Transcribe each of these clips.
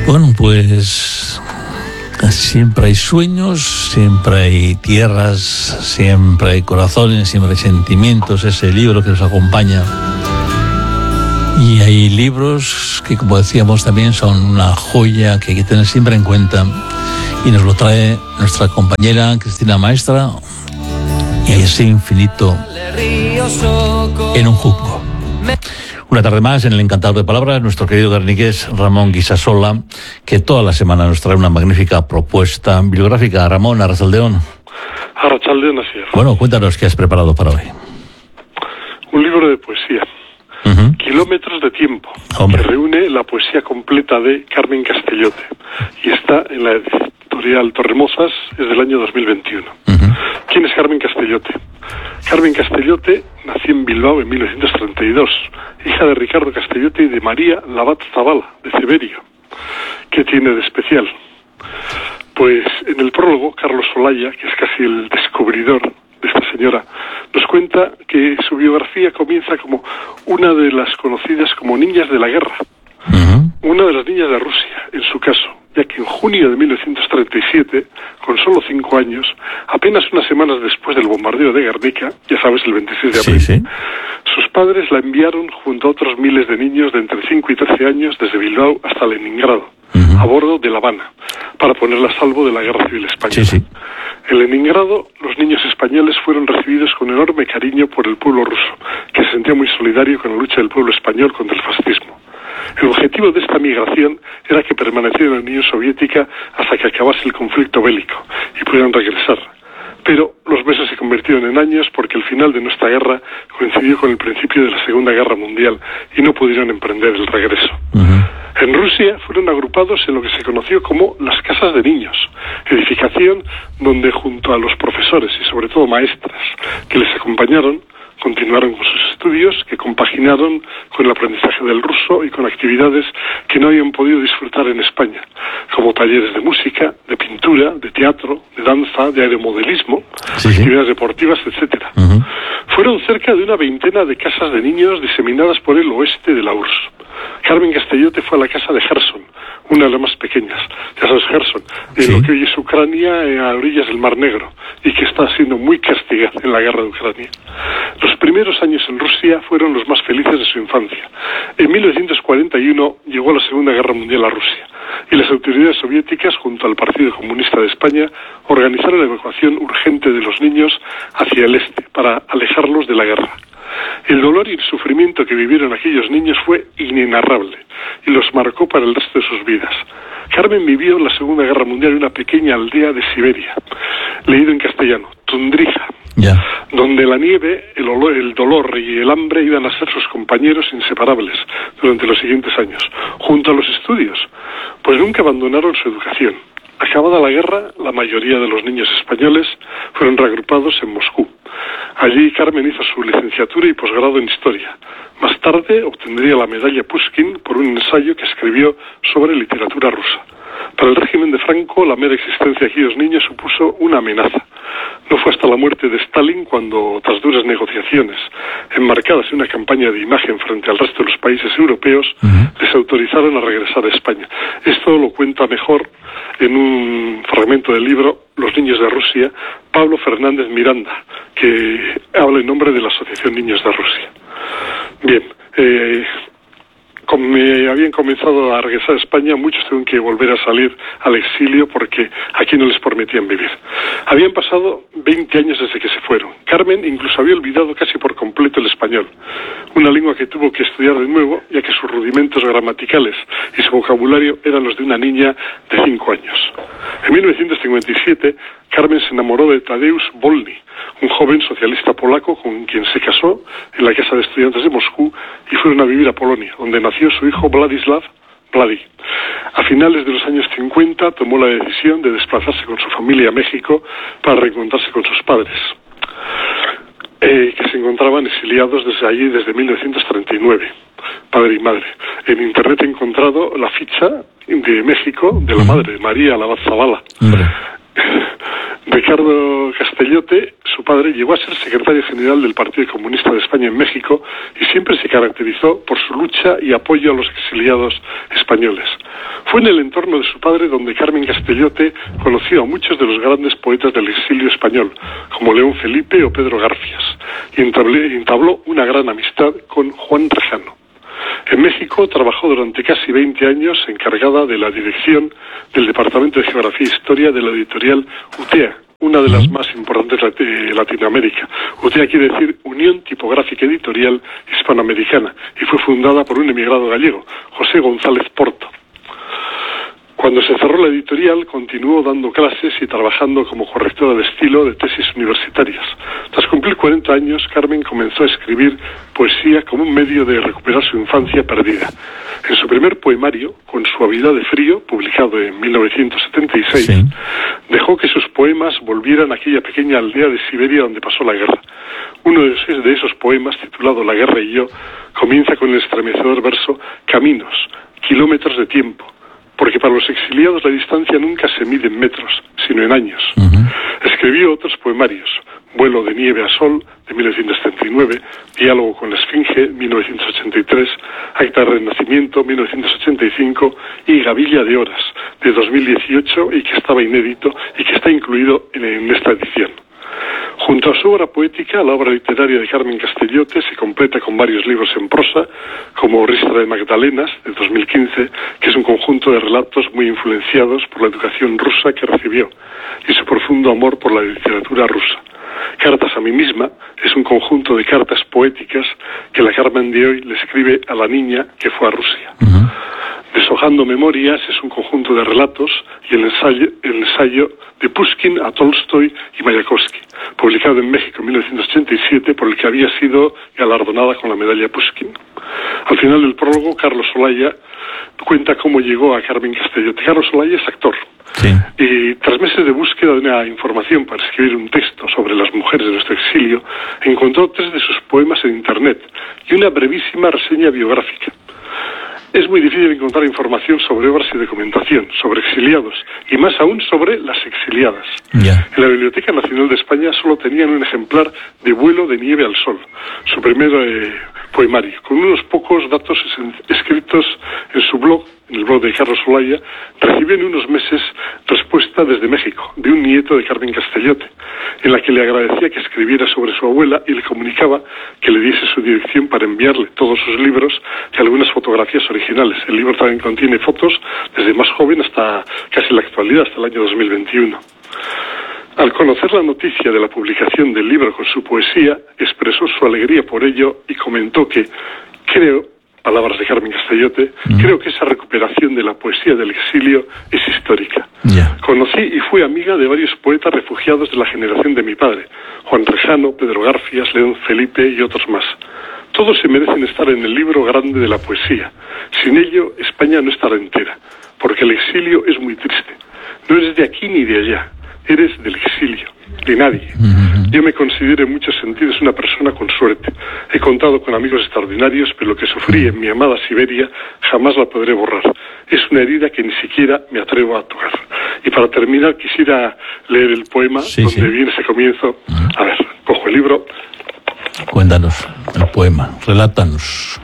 Bueno, pues siempre hay sueños, siempre hay tierras, siempre hay corazones, siempre hay sentimientos, ese libro que nos acompaña. Y hay libros que, como decíamos, también son una joya que hay que tener siempre en cuenta. Y nos lo trae nuestra compañera Cristina Maestra, y ese infinito en un junco. Una tarde más en el Encantador de Palabras, nuestro querido guerniqués Ramón Guisasola, que toda la semana nos trae una magnífica propuesta bibliográfica. Ramón, arratsaldeón. Arratsaldeón, así es. Bueno, cuéntanos qué has preparado para hoy. Un libro de poesía, Kilómetros de tiempo, Hombre. que reúne la poesía completa de Carmen Castellote, y está en la editorial Torremosas, es del año 2021. ¿Quién es Carmen Castellote? Carmen Castellote nació en Bilbao en 1932, hija de Ricardo Castellote y de María Labat Zavala, de Ceberio. ¿Qué tiene de especial? Pues en el prólogo, Carlos Olaya, que es casi el descubridor de esta señora, nos cuenta que su biografía comienza como una de las conocidas como niñas de la guerra, una de las niñas de Rusia, en su caso, ya que en junio de 1937, con solo 5 años, apenas unas semanas después del bombardeo de Guernica, ya sabes, el 26 de abril, Sí. sus padres la enviaron junto a otros miles de niños de entre 5 y 13 años desde Bilbao hasta Leningrado, a bordo de La Habana, para ponerla a salvo de la Guerra Civil Española. Sí. En Leningrado, los niños españoles fueron recibidos con enorme cariño por el pueblo ruso, que se sentía muy solidario con la lucha del pueblo español contra el fascismo. El objetivo de esta migración era que permanecieran en la Unión Soviética hasta que acabase el conflicto bélico y pudieran regresar. Pero los meses se convirtieron en años porque el final de nuestra guerra coincidió con el principio de la Segunda Guerra Mundial y no pudieron emprender el regreso. En Rusia fueron agrupados en lo que se conoció como las casas de niños, edificación donde junto a los profesores y sobre todo maestras que les acompañaron, continuaron con sus estudios, que compaginaron con el aprendizaje del ruso y con actividades que no habían podido disfrutar en España, como talleres de música, de pintura, de teatro, de danza, de aeromodelismo, actividades deportivas, etcétera. Fueron cerca de una veintena de casas de niños diseminadas por el oeste de la URSS. Carmen Castellote fue a la casa de Gerson, una de las más pequeñas. Ya sabes, Gerson, en lo que hoy es Ucrania, a orillas del Mar Negro, y que está siendo muy castigada en la guerra de Ucrania. Los primeros años en Rusia fueron los más felices de su infancia. En 1941 llegó la Segunda Guerra Mundial a Rusia, y las autoridades soviéticas, junto al Partido Comunista de España, organizaron la evacuación urgente de los niños hacia el este, para alejarlos de la guerra. El dolor y el sufrimiento que vivieron aquellos niños fue inenarrable y los marcó para el resto de sus vidas. Carmen vivió la Segunda Guerra Mundial en una pequeña aldea de Siberia, leído en castellano, Tundrija, donde la nieve, el dolor y el hambre iban a ser sus compañeros inseparables durante los siguientes años, junto a los estudios, pues nunca abandonaron su educación. Acabada la guerra, la mayoría de los niños españoles fueron reagrupados en Moscú. Allí Carmen hizo su licenciatura y posgrado en Historia. Más tarde obtendría la medalla Pushkin por un ensayo que escribió sobre literatura rusa. Para el régimen de Franco, la mera existencia de aquellos niños supuso una amenaza. No fue hasta la muerte de Stalin cuando, tras duras negociaciones, enmarcadas en una campaña de imagen frente al resto de los países europeos, les autorizaron a regresar a España. Esto lo cuenta mejor en un fragmento del libro Los niños de Rusia, Pablo Fernández Miranda, que habla en nombre de la Asociación Niños de Rusia. Bien, como me habían comenzado a regresar a España, muchos tuvieron que volver a salir al exilio porque aquí no les permitían vivir. Habían pasado 20 años desde que se fueron. Carmen incluso había olvidado casi por completo el español, una lengua que tuvo que estudiar de nuevo, ya que sus rudimentos gramaticales y su vocabulario eran los de una niña de 5 años. En 1957, Carmen se enamoró de Tadeusz Wolny, un joven socialista polaco con quien se casó en la Casa de Estudiantes de Moscú y fueron a vivir a Polonia, donde nació su hijo Vladislav Vladi. A finales de los años 50 tomó la decisión de desplazarse con su familia a México para reencontrarse con sus padres, que se encontraban exiliados desde allí desde 1939, padre y madre. En internet he encontrado la ficha de México de la madre, María Labat Zavala. Ricardo Castellote, su padre, llegó a ser secretario general del Partido Comunista de España en México y siempre se caracterizó por su lucha y apoyo a los exiliados españoles. Fue en el entorno de su padre donde Carmen Castellote conoció a muchos de los grandes poetas del exilio español, como León Felipe o Pedro Garfias, y entabló una gran amistad con Juan Rejano. En México trabajó durante casi 20 años encargada de la dirección del Departamento de Geografía e Historia de la editorial UTEA, una de las más importantes de Latinoamérica. UTEA quiere decir Unión Tipográfica Editorial Hispanoamericana, y fue fundada por un emigrado gallego, José González Porto. Cuando se cerró la editorial, continuó dando clases y trabajando como correctora de estilo de tesis universitarias. Tras cumplir 40 años, Carmen comenzó a escribir poesía como un medio de recuperar su infancia perdida. En su primer poemario, Con suavidad de frío, publicado en 1976, sí, dejó que sus poemas volvieran a aquella pequeña aldea de Siberia donde pasó la guerra. Uno de esos poemas, titulado La guerra y yo, comienza con el estremecedor verso Caminos, kilómetros de tiempo, porque para los exiliados la distancia nunca se mide en metros, sino en años. Escribió otros poemarios: Vuelo de nieve a sol, de 1979, Diálogo con la Esfinge, 1983, Acta de Renacimiento, 1985, y Gavilla de horas, de 2018, y que estaba inédito y que está incluido en esta edición. Junto a su obra poética, la obra literaria de Carmen Castellote se completa con varios libros en prosa, como Ristra de Magdalenas, de 2015, que es un conjunto de relatos muy influenciados por la educación rusa que recibió, y su profundo amor por la literatura rusa. Cartas a mí misma es un conjunto de cartas poéticas que la Carmen de hoy le escribe a la niña que fue a Rusia. Deshojando memorias es un conjunto de relatos y el ensayo de Pushkin a Tolstoy y Mayakovsky, publicado en México en 1987, por el que había sido galardonada con la medalla Pushkin. Al final del prólogo, Carlos Olaya cuenta cómo llegó a Carmen Castellote. Carlos Olaya es actor. Sí. Y tras meses de búsqueda de una información para escribir un texto sobre las mujeres de nuestro exilio, encontró 3 de sus poemas en Internet y una brevísima reseña biográfica. Es muy difícil encontrar información sobre obras y documentación, sobre exiliados, y más aún sobre las exiliadas. En la Biblioteca Nacional de España solo tenían un ejemplar de Vuelo de nieve al sol, su primer poemario, con unos pocos datos escritos en su blog, en el blog de Carlos Olaya. Recibió en unos meses respuesta desde México, de un nieto de Carmen Castellote, en la que le agradecía que escribiera sobre su abuela y le comunicaba que le diese su dirección para enviarle todos sus libros y algunas fotografías originales. El libro también contiene fotos desde más joven hasta casi la actualidad, hasta el año 2021. Al conocer la noticia de la publicación del libro con su poesía, expresó su alegría por ello y comentó que creo, palabras de Carmen Castellote, creo que esa recuperación de la poesía del exilio es histórica. Conocí y fui amiga de varios poetas refugiados de la generación de mi padre, Juan Rejano, Pedro Garfias, León Felipe y otros más. Todos se merecen estar en el libro grande de la poesía. Sin ello, España no estará entera, porque el exilio es muy triste. No eres de aquí ni de allá, eres del exilio, de nadie. Yo me considero en muchos sentidos una persona con suerte. He contado con amigos extraordinarios, pero lo que sufrí en mi amada Siberia jamás la podré borrar. Es una herida que ni siquiera me atrevo a tocar. Y para terminar quisiera leer el poema donde viene ese comienzo. A ver, cojo el libro. Cuéntanos el poema, relátanos.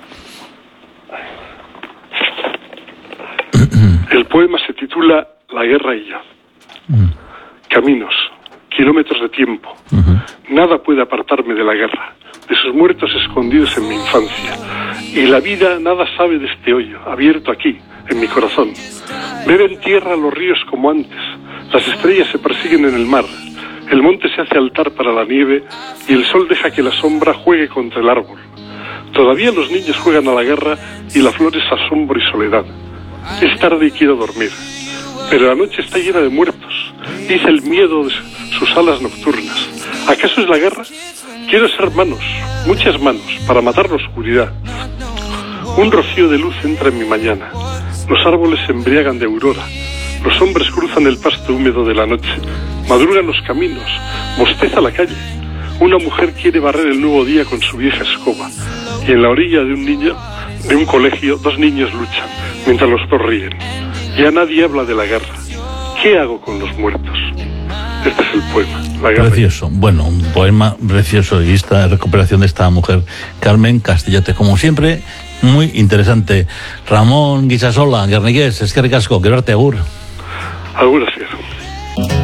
El poema se titula La guerra y yo. Caminos, kilómetros de tiempo. Nada puede apartarme de la guerra, de sus muertos escondidos en mi infancia. Y la vida nada sabe de este hoyo, abierto aquí, en mi corazón. Beben tierra los ríos como antes, las estrellas se persiguen en el mar, el monte se hace altar para la nieve y el sol deja que la sombra juegue contra el árbol. Todavía los niños juegan a la guerra y la flor es asombro y soledad. Es tarde y quiero dormir, pero la noche está llena de muertos. Dice el miedo de sus alas nocturnas. ¿Acaso es la guerra? Quiero ser manos, muchas manos, para matar la oscuridad. Un rocío de luz entra en mi mañana. Los árboles se embriagan de aurora. Los hombres cruzan el pasto húmedo de la noche. Madrugan los caminos. Bosteza la calle. Una mujer quiere barrer el nuevo día con su vieja escoba. Y en la orilla de un colegio, 2 niños luchan, mientras los 2 ríen. Ya nadie habla de la guerra. ¿Qué hago con los muertos? Este es el poema, La guerra. Precioso. Bueno, un poema precioso y esta recuperación de esta mujer, Carmen Castellote, como siempre, muy interesante. Ramón Guisasola, Guerniqués, eskerrik asko, gero arte, agur. Agur, así es.